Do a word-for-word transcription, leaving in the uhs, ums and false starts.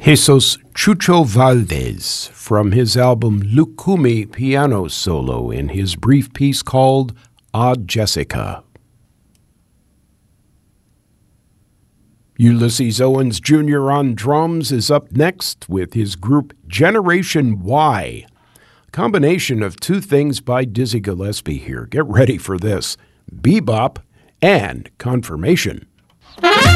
Jesus Chucho Valdés from his album Lucumi piano solo in his brief piece called Odd Jessica. Ulysses Owens Junior on drums is up next with his group Generation Y. A combination of two things by Dizzy Gillespie here. Get ready for this: bebop and confirmation.